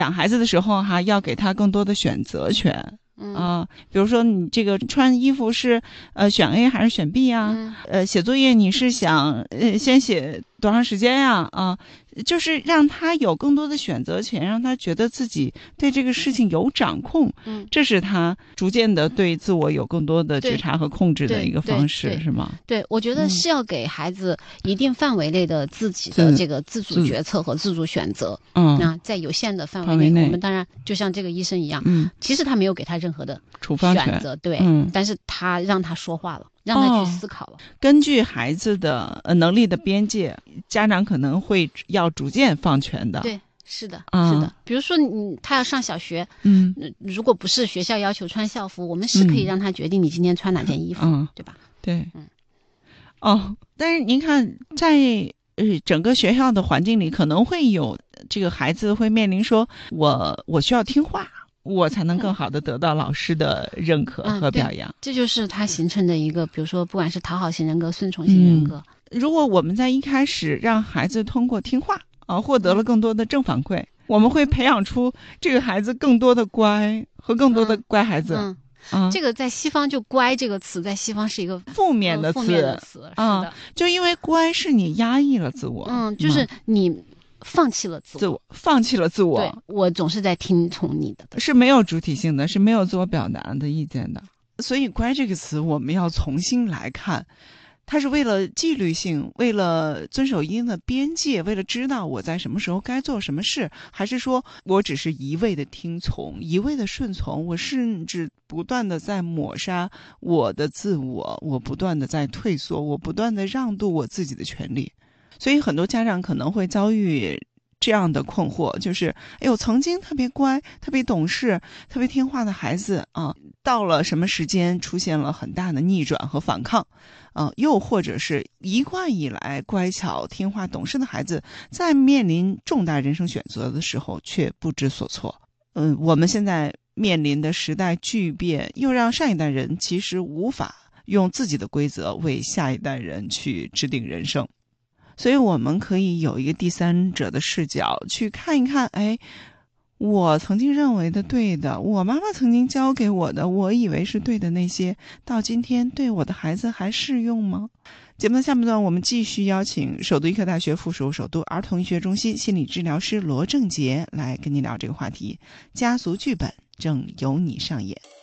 养孩子的时候哈，要给他更多的选择权。比如说你这个穿衣服是选 A 还是选 B 呀？写作业你是想先写多长时间呀？就是让他有更多的选择权，让他觉得自己对这个事情有掌控。这是他逐渐的对自我有更多的觉察和控制的一个方式，是吗？ 对，我觉得是要给孩子一定范围内的自己的这个自主决策和自主选择。那在有限的范围内，我们当然就像这个医生一样，其实他没有给他任何的处方选择，对，但是他让他说话了，让他去思考了。 根据孩子的能力的边界，家长可能会要逐渐放权的。 对，是的，是的。比如说他要上小学，如果不是学校要求穿校服，我们是可以让他决定你今天穿哪件衣服，对吧？ 对，但是您看，在整个学校的环境里，可能会有这个孩子会面临说，我需要听话，我才能更好的得到老师的认可和表扬。 这就是他形成的一个，比如说不管是讨好型人格、顺从型人格。 如果我们在一开始让孩子通过听话获得了更多的正反馈，我们会培养出这个孩子更多的乖和更多的乖孩子。 这个在西方就乖这个词在西方是一个负面的词， 是的， 就因为乖是你压抑了自我， 就是你放弃了自我， 放弃了自我。 对，我总是在听从你的， 是没有主体性的，是没有自我表达的意见的。所以乖这个词我们要重新来看，它是为了纪律性，为了遵守一定的边界，为了知道我在什么时候该做什么事，还是说我只是一味的听从，一味的顺从，我甚至不断的在抹杀我的自我，我不断的在退缩，我不断的让渡我自己的权利。所以很多家长可能会遭遇这样的困惑，就是曾经特别乖、特别懂事、特别听话的孩子到了什么时间出现了很大的逆转和反抗，又或者是一贯以来乖巧、听话、懂事的孩子，在面临重大人生选择的时候却不知所措。我们现在面临的时代巨变，又让上一代人其实无法用自己的规则为下一代人去制定人生。所以我们可以有一个第三者的视角去看一看，我曾经认为的对的，我妈妈曾经教给我的，我以为是对的那些，到今天对我的孩子还适用吗？节目的下半段，我们继续邀请首都医科大学附属首都儿童医学中心心理治疗师罗正杰来跟你聊这个话题，家族剧本正由你上演。